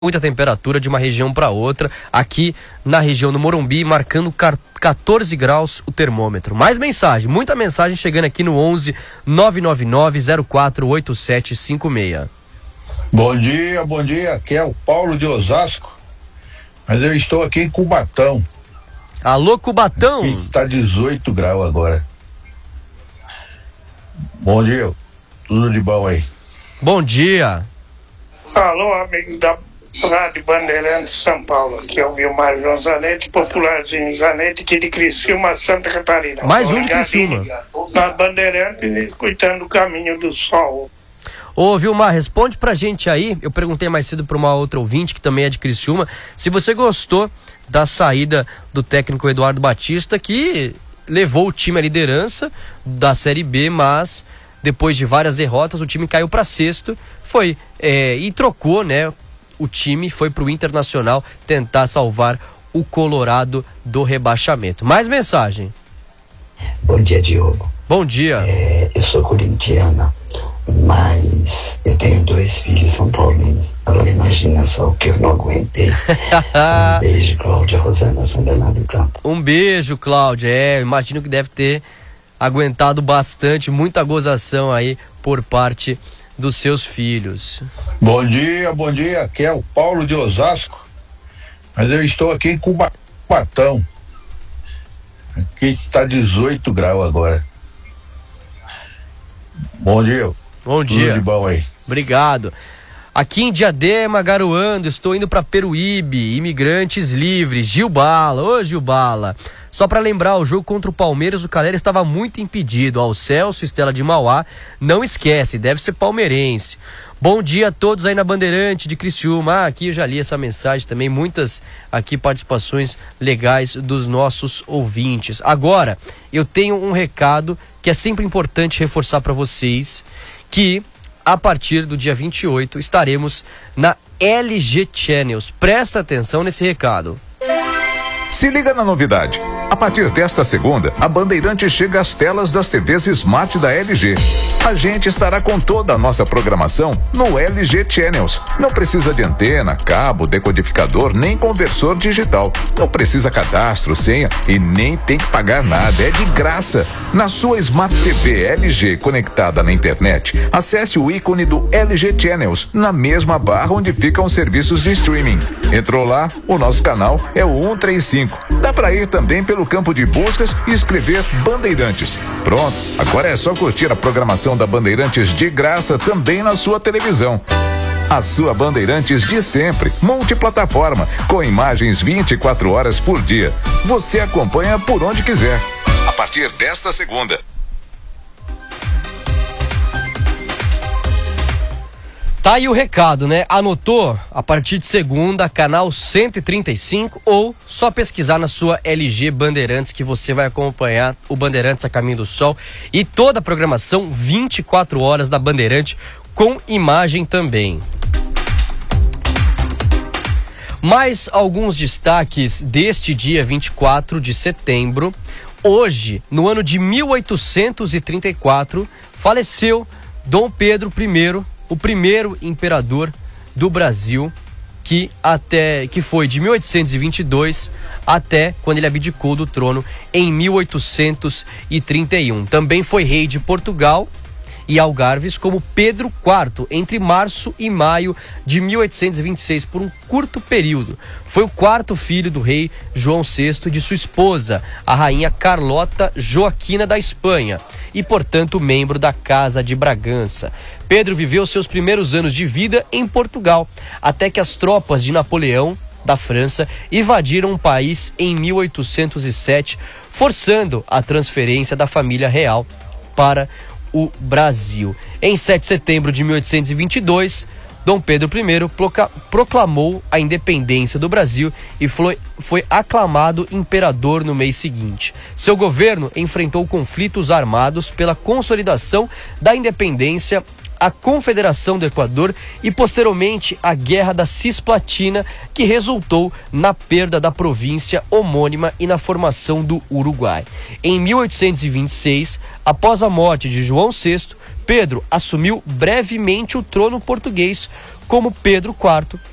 muita temperatura de uma região para outra, aqui na região do Morumbi, marcando 14 graus o termômetro. Mais mensagem, muita mensagem chegando aqui no 11 999 048756. Bom dia, aqui é o Paulo de Osasco, mas eu estou aqui em Cubatão. Alô, Cubatão! Aqui está 18 graus agora. Bom dia, tudo de bom aí? Bom dia! Alô, amigo da Rádio Bandeirantes São Paulo, aqui é o Vilmar João Zanetti, popularzinho Zanetti, aqui de Criciúma, Santa Catarina. Mais um de Criciúma. Na Bandeirantes, escutando o Caminho do Sol. Ô Vilmar, responde pra gente aí, eu perguntei mais cedo pra uma outra ouvinte, que também é de Criciúma, se você gostou da saída do técnico Eduardo Batista, que levou o time à liderança da Série B, mas depois de várias derrotas, o time caiu pra sexto, e trocou, né? O time foi pro Internacional tentar salvar o Colorado do rebaixamento. Mais mensagem. Bom dia, Diogo. Bom dia. Eu sou corintiana, mas eu tenho 2 filhos são paulinos. Agora imagina só o que eu não aguentei. Um beijo, Cláudia Rosana, São Bernardo do Campo. Um beijo, Cláudia. Imagino que deve ter aguentado bastante, muita gozação aí por parte dos seus filhos. Bom dia, aqui é o Paulo de Osasco, mas eu estou aqui em Cubatão. Aqui está 18 graus agora. Bom dia. Bom dia. Tudo de bom aí. Obrigado. Aqui em Diadema, garoando, estou indo para Peruíbe, Imigrantes Livres, Gilbala. Ô, Gilbala. Só para lembrar, o jogo contra o Palmeiras, o Calera estava muito impedido. Ao Celso, Estela de Mauá, não esquece, deve ser palmeirense. Bom dia a todos aí na Bandeirante de Criciúma. Aqui eu já li essa mensagem também, muitas aqui participações legais dos nossos ouvintes. Agora, eu tenho um recado que é sempre importante reforçar para vocês, que a partir do dia 28 estaremos na LG Channels. Presta atenção nesse recado. Se liga na novidade. A partir desta segunda, a Bandeirante chega às telas das TVs Smart da LG. A gente estará com toda a nossa programação no LG Channels. Não precisa de antena, cabo, decodificador, nem conversor digital. Não precisa cadastro, senha e nem tem que pagar nada. É de graça. Na sua Smart TV LG conectada na internet, acesse o ícone do LG Channels na mesma barra onde ficam os serviços de streaming. Entrou lá, o nosso canal é o 135. Dá para ir também pelo campo de buscas e escrever Bandeirantes. Pronto, agora é só curtir a programação da Bandeirantes de graça também na sua televisão. A sua Bandeirantes de sempre, multiplataforma, com imagens 24 horas por dia. Você acompanha por onde quiser. A partir desta segunda. Tá aí o recado, né? Anotou? A partir de segunda, canal 135, ou só pesquisar na sua LG Bandeirantes que você vai acompanhar o Bandeirantes a Caminho do Sol e toda a programação 24 horas da Bandeirante com imagem também. Mais alguns destaques deste dia 24 de setembro. Hoje, no ano de 1834, faleceu Dom Pedro I, o primeiro imperador do Brasil, que foi de 1822 até quando ele abdicou do trono em 1831. Também foi rei de Portugal e Algarves como Pedro IV entre março e maio de 1826, por um curto período. Foi o 4º filho do rei João VI e de sua esposa, a rainha Carlota Joaquina da Espanha, e portanto membro da Casa de Bragança. Pedro viveu seus primeiros anos de vida em Portugal, até que as tropas de Napoleão da França invadiram o país em 1807, forçando a transferência da família real para o Brasil. Em 7 de setembro de 1822, Dom Pedro I proclamou a independência do Brasil e foi aclamado imperador no mês seguinte. Seu governo enfrentou conflitos armados pela consolidação da independência, a Confederação do Equador e posteriormente a Guerra da Cisplatina, que resultou na perda da província homônima e na formação do Uruguai. Em 1826, após a morte de João VI, Pedro assumiu brevemente o trono português como Pedro IV